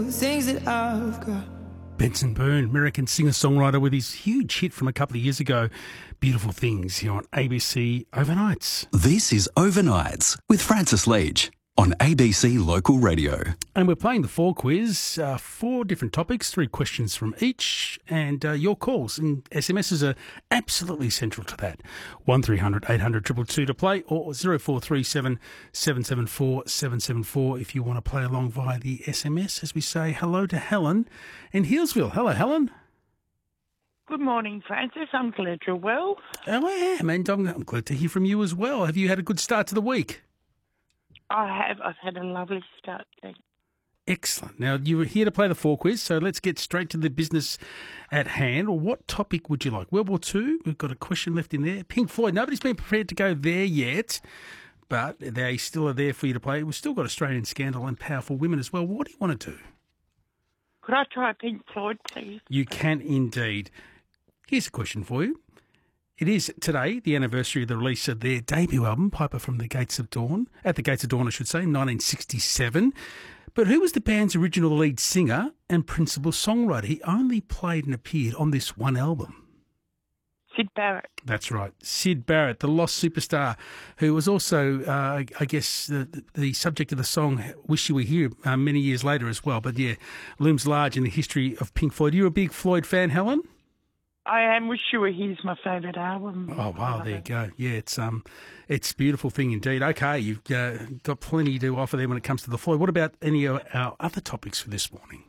things that I've got. Benson Boone, American singer-songwriter with his huge hit from a couple of years ago, Beautiful Things, here on ABC Overnights. This is Overnights with Francis Leach on ABC Local Radio. And we're playing the 4 quiz, 4 different topics, 3 questions from each, and your calls and SMSs are absolutely central to that. 1300 800 222 to play, or 0437 774 774 if you want to play along via the SMS, as we say hello to Helen in Healesville. Hello, Helen. Good morning, Francis. I'm glad you're well. Oh, I am, and I'm glad to hear from you as well. Have you had a good start to the week? I have. I've had a lovely start. Thanks. Excellent. Now, you were here to play the 4 quiz, so let's get straight to the business at hand. What topic would you like? World War II, we've got a question left in there. Pink Floyd, nobody's been prepared to go there yet, but they still are there for you to play. We've still got Australian Scandal and Powerful Women as well. What do you want to do? Could I try Pink Floyd, please? You can indeed. Here's a question for you. It is today the anniversary of the release of their debut album, Piper from the Gates of Dawn, at the Gates of Dawn, I should say, 1967. But who was the band's original lead singer and principal songwriter? He only played and appeared on this one album. Syd Barrett. That's right. Syd Barrett, the lost superstar, who was also, I guess, the subject of the song Wish You Were Here many years later as well. But yeah, looms large in the history of Pink Floyd. You're a big Floyd fan, Helen? I am. Wish You Were Here's my favourite album. Oh, wow, there you go. Yeah, it's a beautiful thing indeed. Okay, you've got plenty to offer there when it comes to the Floyd. What about any of our other topics for this morning?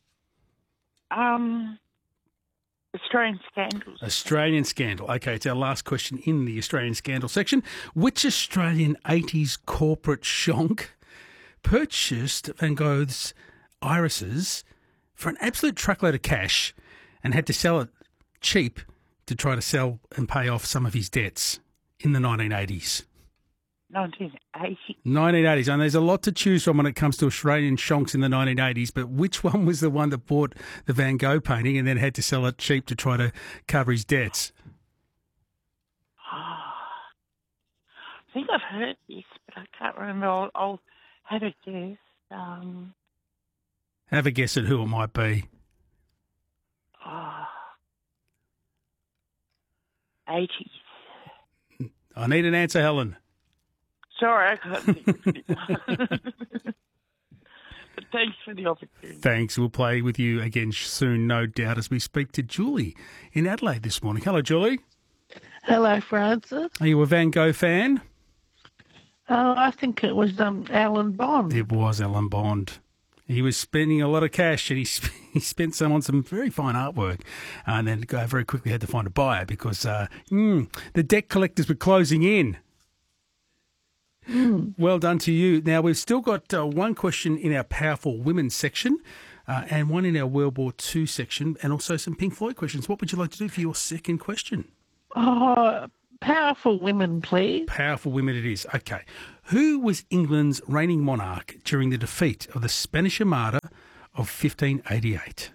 Australian Scandals. Australian Scandal. Okay, it's our last question in the Australian Scandal section. Which Australian 80s corporate shonk purchased Van Gogh's irises for an absolute truckload of cash and had to sell it cheap to try to sell and pay off some of his debts in the 1980s? 1980. 1980s, and there's a lot to choose from when it comes to Australian shonks in the 1980s, but which one was the one that bought the Van Gogh painting and then had to sell it cheap to try to cover his debts? I think I've heard this, but I can't remember. I'll have a guess. Have a guess at who it might be. 80s. I need an answer, Helen. Sorry, I can't think of it. But thanks for the opportunity. Thanks. We'll play with you again soon, no doubt, as we speak to Julie in Adelaide this morning. Hello, Julie. Hello, Francis. Are you a Van Gogh fan? I think it was Alan Bond. It was Alan Bond. He was spending a lot of cash, and he spent some on some very fine artwork, and then very quickly had to find a buyer because the debt collectors were closing in. Well done to you. Now, we've still got one question in our Powerful Women section and one in our World War II section, and also some Pink Floyd questions. What would you like to do for your second question? Powerful Women, please. Powerful Women it is. Okay. Who was England's reigning monarch during the defeat of the Spanish Armada of 1588?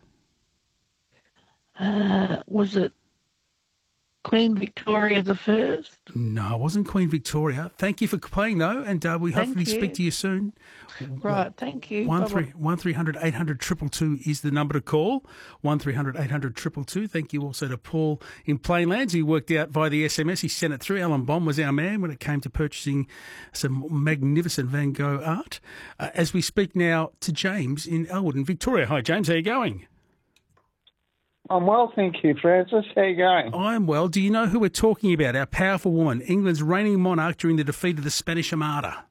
Was it Queen Victoria the First? No, it wasn't Queen Victoria. Thank you for playing, though, and we hopefully speak to you soon. Right, thank you. 1300 800 222 is the number to call. 1300 800 222. Thank you also to Paul in Plainlands. He worked out via the SMS. He sent it through. Alan Bond was our man when it came to purchasing some magnificent Van Gogh art. As we speak now to James in Elwood in Victoria. Hi, James. How are you going? I'm well, thank you, Francis. How are you going? I'm well. Do you know who we're talking about? Our powerful woman, England's reigning monarch during the defeat of the Spanish Armada.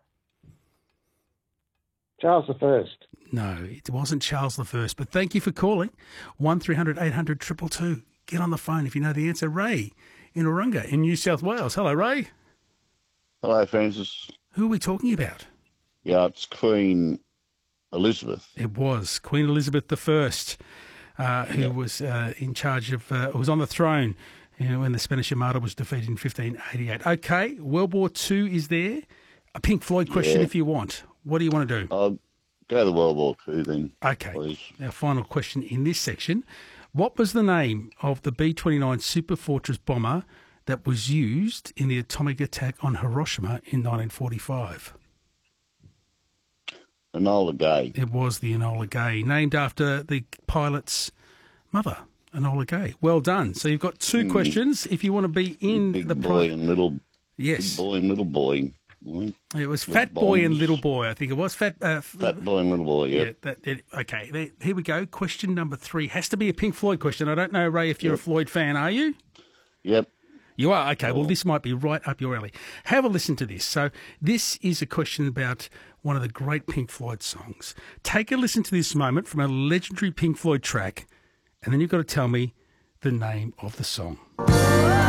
Charles I. No, it wasn't Charles I, but thank you for calling. 1300 800 222. Get on the phone if you know the answer. Ray in Urunga in New South Wales. Hello, Ray. Hello, Francis. Who are we talking about? Yeah, it's Queen Elizabeth. It was Queen Elizabeth I. Who was in charge of, was on the throne when the Spanish Armada was defeated in 1588. Okay, World War II is there. A Pink Floyd question if you want. What do you want to do? I'll go to World War II then. Okay, please. Our final question in this section. What was the name of the B-29 Superfortress bomber that was used in the atomic attack on Hiroshima in 1945? Enola Gay. It was the Enola Gay, named after the pilot's mother, Enola Gay. Well done. So you've got two questions. If you want to be in Big the boy and little. yes, Big boy and little boy. it was Fat Boy and bombs. Little Boy. I think it was Fat boy and little boy. Yep. Okay, here we go. Question number 3 has to be a Pink Floyd question. I don't know, Ray, if you're a Floyd fan. Are you? Yep. You are? Okay, well, this might be right up your alley. Have a listen to this. So this is a question about one of the great Pink Floyd songs. Take a listen to this moment from a legendary Pink Floyd track, and then you've got to tell me the name of the song.